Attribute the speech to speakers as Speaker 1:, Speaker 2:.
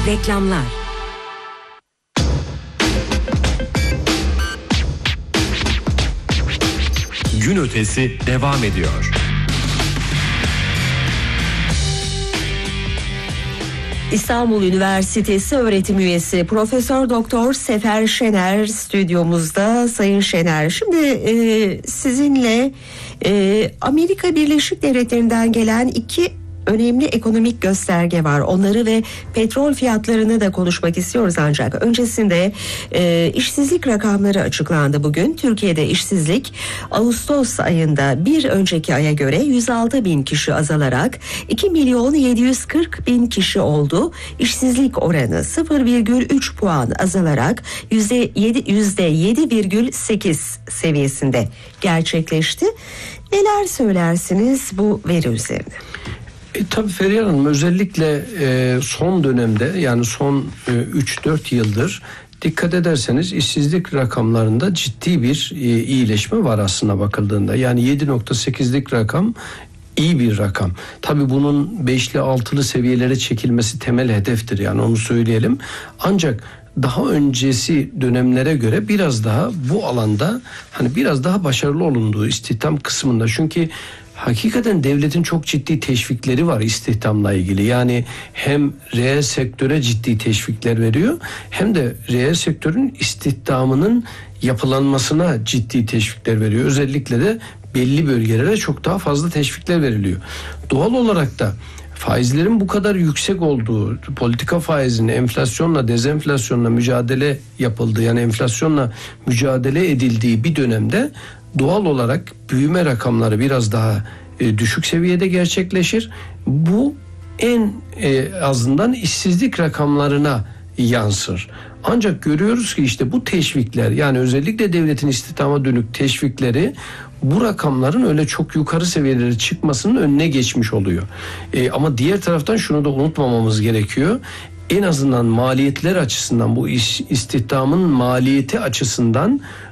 Speaker 1: Reklamlar.
Speaker 2: Gün ötesi devam ediyor.
Speaker 3: İstanbul Üniversitesi öğretim üyesi Profesör Doktor Sefer Şener stüdyomuzda. Sayın Şener, şimdi sizinle Amerika Birleşik Devletleri'nden gelen iki önemli ekonomik gösterge var. Onları ve petrol fiyatlarını da konuşmak istiyoruz, ancak öncesinde işsizlik rakamları açıklandı bugün. Türkiye'de işsizlik Ağustos ayında bir önceki aya göre 106 bin kişi azalarak 2 milyon 740 bin kişi oldu. İşsizlik oranı 0,3 puan azalarak %7,8 seviyesinde gerçekleşti. Neler söylersiniz bu veri üzerine?
Speaker 4: Tabii Feriha Hanım, özellikle son dönemde, yani son 3-4 yıldır dikkat ederseniz işsizlik rakamlarında ciddi bir iyileşme var aslında bakıldığında. Yani 7,8'lik rakam iyi bir rakam. Tabii bunun 5'li 6'lı seviyelere çekilmesi temel hedeftir, yani onu söyleyelim. Ancak daha öncesi dönemlere göre biraz daha bu alanda biraz daha başarılı olunduğu istihdam kısmında. Çünkü hakikaten devletin çok ciddi teşvikleri var istihdamla ilgili. Yani hem reel sektöre ciddi teşvikler veriyor, hem de reel sektörün istihdamının yapılanmasına ciddi teşvikler veriyor. Özellikle de belli bölgelere çok daha fazla teşvikler veriliyor. Doğal olarak da faizlerin bu kadar yüksek olduğu, politika faizinin enflasyonla, dezenflasyonla mücadele yapıldığı, yani enflasyonla mücadele edildiği bir dönemde doğal olarak büyüme rakamları biraz daha düşük seviyede gerçekleşir. Bu en azından işsizlik rakamlarına yansır. Ancak görüyoruz ki işte bu teşvikler, yani özellikle devletin istihdama dönük teşvikleri bu rakamların öyle çok yukarı seviyelere çıkmasının önüne geçmiş oluyor. Ama diğer taraftan şunu da unutmamamız gerekiyor. En azından maliyetler açısından, bu istihdamın maliyeti açısından